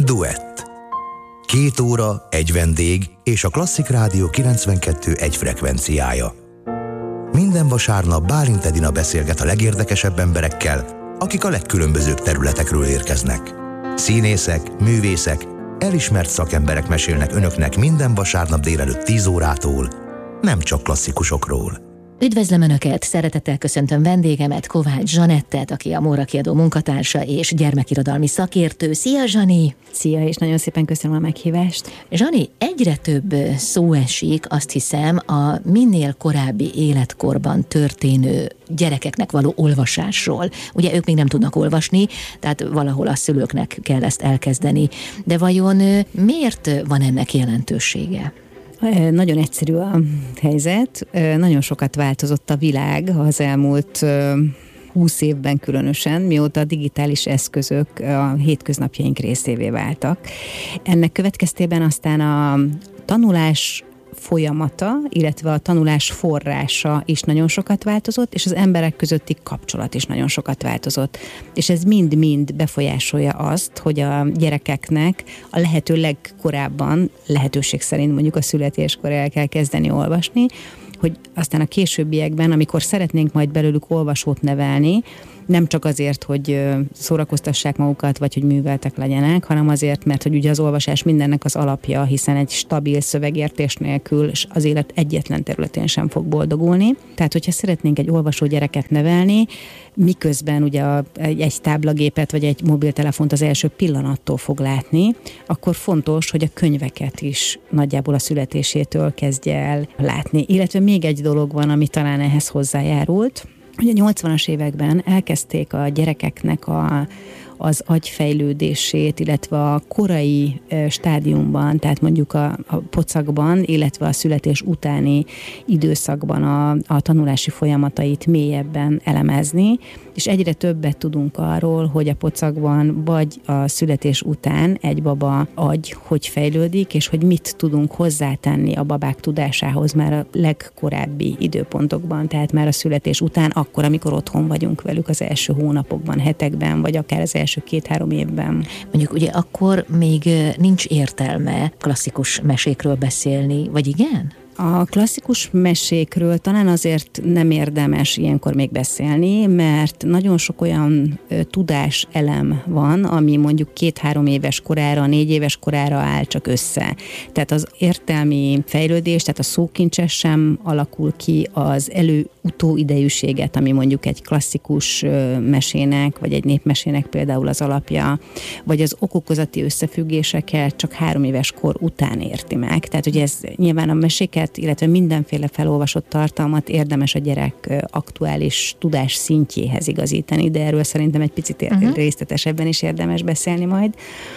Duett. 2 óra, egy vendég és a Klasszik Rádió 92,1 frekvenciája. Minden vasárnap Bálint Edina beszélget a legérdekesebb emberekkel, akik a legkülönbözőbb területekről érkeznek. Színészek, művészek, elismert szakemberek mesélnek önöknek minden vasárnap délelőtt 10 órától, nem csak klasszikusokról. Üdvözlöm Önöket, szeretettel köszöntöm vendégemet, Kovács Zsanettet, aki a Móra Kiadó munkatársa és gyermekirodalmi szakértő. Szia, Zsani! Szia, és nagyon szépen köszönöm a meghívást. Zsani, egyre több szó esik, azt hiszem, a minél korábbi életkorban történő gyerekeknek való olvasásról. Ugye ők még nem tudnak olvasni, tehát valahol a szülőknek kell ezt elkezdeni. De vajon miért van ennek jelentősége? Nagyon egyszerű a helyzet. Nagyon sokat változott a világ az elmúlt 20 évben különösen, mióta a digitális eszközök a hétköznapjaink részévé váltak. Ennek következtében aztán a tanulás folyamata, illetve a tanulás forrása is nagyon sokat változott, és az emberek közötti kapcsolat is nagyon sokat változott. És ez mind-mind befolyásolja azt, hogy a gyerekeknek a lehető legkorábban, lehetőség szerint mondjuk a születéskor el kell kezdeni olvasni, hogy aztán a későbbiekben, amikor szeretnénk majd belőlük olvasót nevelni, nem csak azért, hogy szórakoztassák magukat, vagy hogy műveltek legyenek, hanem azért, mert hogy ugye az olvasás mindennek az alapja, hiszen egy stabil szövegértés nélkül az élet egyetlen területén sem fog boldogulni. Tehát, hogyha szeretnénk egy olvasó gyereket nevelni, miközben ugye egy táblagépet vagy egy mobiltelefont az első pillanattól fog látni, akkor fontos, hogy a könyveket is nagyjából a születésétől kezdje el látni. Illetve még egy dolog van, ami talán ehhez hozzájárult. Ugye a 80-as években elkezdték a gyerekeknek az agyfejlődését, illetve a korai stádiumban, tehát mondjuk a pocakban, illetve a születés utáni időszakban a tanulási folyamatait mélyebben elemezni, és egyre többet tudunk arról, hogy a pocakban vagy a születés után egy baba agy hogy fejlődik, és hogy mit tudunk hozzátenni a babák tudásához már a legkorábbi időpontokban, tehát már a születés után, akkor, amikor otthon vagyunk velük az első hónapokban, hetekben, vagy akár az első 2-3 évben. Mondjuk ugye akkor még nincs értelme klasszikus mesékről beszélni, vagy igen? A klasszikus mesékről talán azért nem érdemes ilyenkor még beszélni, mert nagyon sok olyan tudáselem van, ami mondjuk 2-3 éves korára, 4 éves korára áll csak össze. Tehát az értelmi fejlődés, tehát a szókincses sem alakul ki, az utóidejűséget, ami mondjuk egy klasszikus mesének, vagy egy népmesének például az alapja, vagy az okokozati összefüggéseket csak 3 éves kor után érti meg. Tehát ugye ez nyilván a meséket, illetve mindenféle felolvasott tartalmat érdemes a gyerek aktuális tudás szintjéhez igazítani, de erről szerintem egy picit részletesebben is érdemes beszélni majd.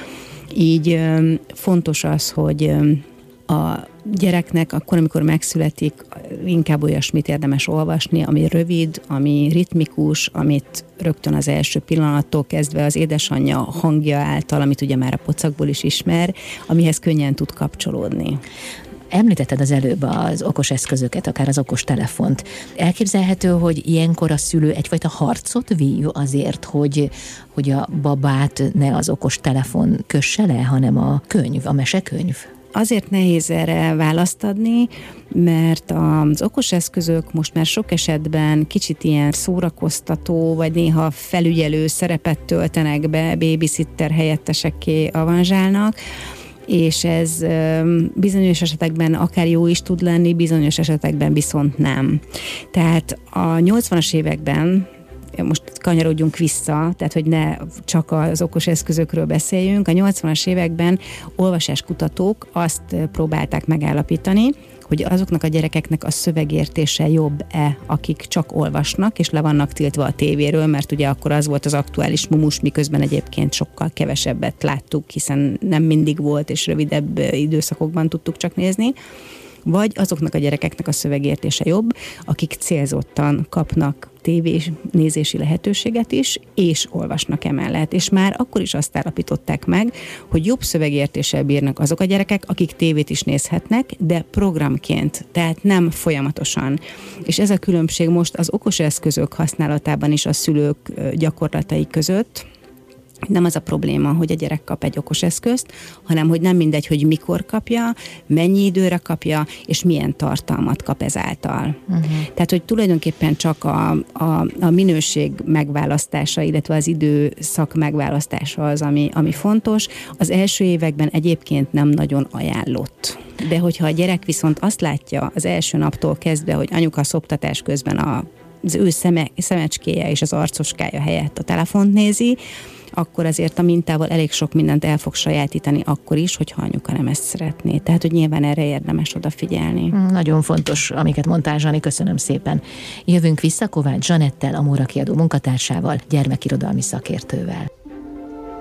Így fontos az, hogy a gyereknek akkor, amikor megszületik, inkább olyasmit érdemes olvasni, ami rövid, ami ritmikus, amit rögtön az első pillanattól kezdve az édesanyja hangja által, amit ugye már a pocakból is ismer, amihez könnyen tud kapcsolódni. Említetted az előbb az okos eszközöket, akár az okos telefont. Elképzelhető, hogy ilyenkor a szülő egyfajta harcot vív azért, hogy a babát ne az okos telefon kösse le, hanem a könyv, a mesekönyv? Azért nehéz erre választ adni, mert az okos eszközök most már sok esetben kicsit ilyen szórakoztató, vagy néha felügyelő szerepet töltenek be, babysitter helyettesekké avanzsálnak, és ez bizonyos esetekben akár jó is tud lenni, bizonyos esetekben viszont nem. Tehát a 80-as években, most kanyarodjunk vissza, tehát hogy ne csak az okos eszközökről beszéljünk, a 80-as években olvasáskutatók azt próbálták megállapítani, hogy azoknak a gyerekeknek a szövegértése jobb-e, akik csak olvasnak, és le vannak tiltva a tévéről, mert ugye akkor az volt az aktuális mumus, miközben egyébként sokkal kevesebbet láttuk, hiszen nem mindig volt, és rövidebb időszakokban tudtuk csak nézni. Vagy azoknak a gyerekeknek a szövegértése jobb, akik célzottan kapnak tévés nézési lehetőséget is, és olvasnak emellett. És már akkor is azt állapították meg, hogy jobb szövegértéssel bírnak azok a gyerekek, akik tévét is nézhetnek, de programként, tehát nem folyamatosan. És ez a különbség most az okos eszközök használatában is a szülők gyakorlatai között, Nem az a probléma, hogy a gyerek kap egy okos eszközt, hanem hogy nem mindegy, hogy mikor kapja, mennyi időre kapja, és milyen tartalmat kap ezáltal. Tehát, hogy tulajdonképpen csak a minőség megválasztása, illetve az időszak megválasztása az, ami fontos. Az első években egyébként nem nagyon ajánlott. De hogyha a gyerek viszont azt látja az első naptól kezdve, hogy anyuka szoptatás közben az ő szemecskéje és az arcoskája helyett a telefont nézi, akkor azért a mintával elég sok mindent el fog sajátítani akkor is, hogyha anyuka nem ezt szeretné. Tehát, hogy nyilván erre érdemes odafigyelni. Nagyon fontos, amiket mondtál, Zsani, köszönöm szépen. Jövünk vissza Kovács Zsanettel, a Móra kiadó munkatársával, gyermekirodalmi szakértővel.